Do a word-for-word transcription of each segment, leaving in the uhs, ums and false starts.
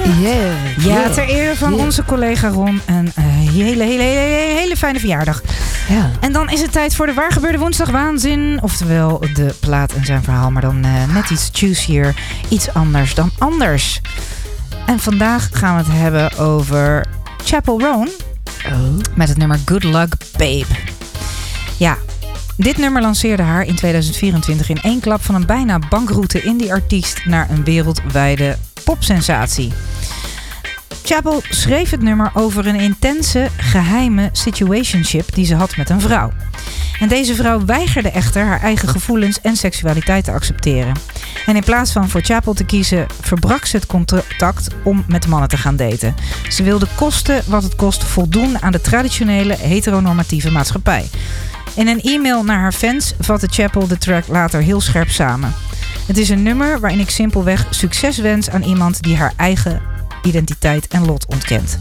Yeah, Ja, yeah. ter ere van Yeah. onze collega Ron. Een uh, hele, hele, hele, hele fijne verjaardag. Ja. En dan is het tijd voor de waar gebeurde woensdag waanzin. Oftewel de plaat en zijn verhaal. Maar dan uh, net iets juicier. Iets anders dan anders. En vandaag gaan we het hebben over Chappell Roan. Oh. Met het nummer Good Luck Babe. Ja, dit nummer lanceerde haar in tweeduizend vierentwintig in één klap van een bijna bankroute indie-artiest naar een wereldwijde popsensatie. Chappell schreef het nummer over een intense, geheime situationship die ze had met een vrouw. En deze vrouw weigerde echter haar eigen gevoelens en seksualiteit te accepteren. En in plaats van voor Chappell te kiezen, verbrak ze het contact om met mannen te gaan daten. Ze wilde kosten wat het kost voldoen aan de traditionele heteronormatieve maatschappij. In een e-mail naar haar fans vatte Chappell de track later heel scherp samen. Het is een nummer waarin ik simpelweg succes wens aan iemand die haar eigen identiteit en lot ontkent.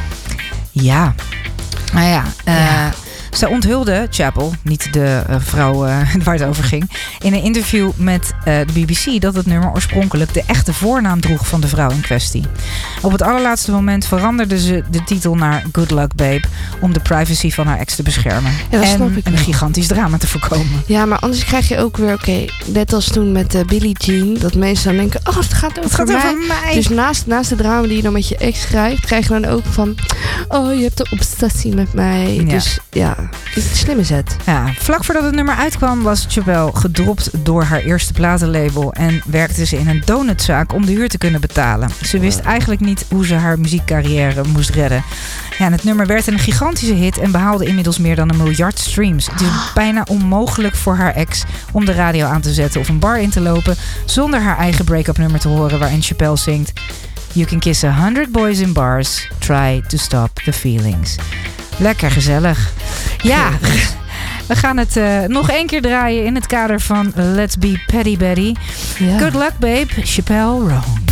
Ja, nou ja, uh, ja. Ze onthulde Chappell, niet de uh, vrouw uh, waar het over ging, in een interview met uh, de B B C dat het nummer oorspronkelijk de echte voornaam droeg van de vrouw in kwestie. Op het allerlaatste moment veranderde ze de titel naar Good Luck Babe om de privacy van haar ex te beschermen. Ja, en een wel. gigantisch drama te voorkomen. Ja, maar anders krijg je ook weer, oké, okay, net als toen met uh, Billie Jean, dat mensen dan denken, oh, het gaat over, het gaat mij. over mij. Dus naast, naast de drama die je dan met je ex krijgt, krijg je dan ook van, oh, je hebt een obsessie met mij. Ja. Dus ja, het is een slimme zet. Ja, vlak voordat het nummer uitkwam was Chappell gedropt door haar eerste platenlabel en werkte ze in een donutzaak om de huur te kunnen betalen. Ze wist eigenlijk niet hoe ze haar muziekcarrière moest redden. Ja, en het nummer werd een gigantische hit en behaalde inmiddels meer dan een miljard streams. Het is bijna onmogelijk voor haar ex om de radio aan te zetten of een bar in te lopen zonder haar eigen break-up nummer te horen waarin Chappell zingt: You can kiss a hundred boys in bars, try to stop the feelings. Lekker gezellig. Ja, we gaan het uh, nog één keer draaien in het kader van Let's Be Petty Betty. Ja. Good Luck Babe, Chappell Roan.